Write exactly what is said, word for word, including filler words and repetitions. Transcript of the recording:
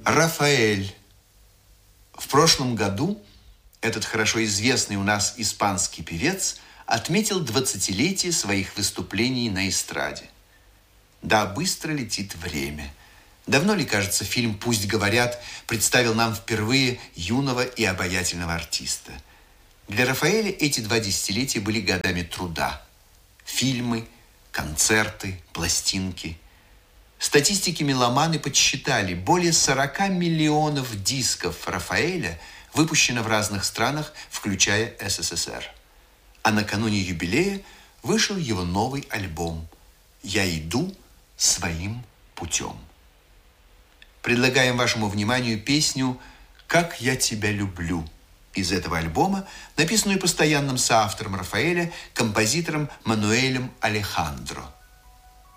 Рафаэль. В прошлом году этот хорошо известный у нас испанский певец отметил двадцатилетие своих выступлений на эстраде. Да, быстро летит время. Давно ли, кажется, фильм «Пусть говорят» представил нам впервые юного и обаятельного артиста. Для Рафаэля эти два десятилетия были годами труда. Фильмы, концерты, пластинки. Статистики-меломаны подсчитали, более сорока миллионов дисков Рафаэля выпущено в разных странах, включая СССР. А накануне юбилея вышел его новый альбом «Я иду своим путем». Предлагаем вашему вниманию песню «Как я тебя люблю» из этого альбома, написанную постоянным соавтором Рафаэля, композитором Мануэлем Алехандро.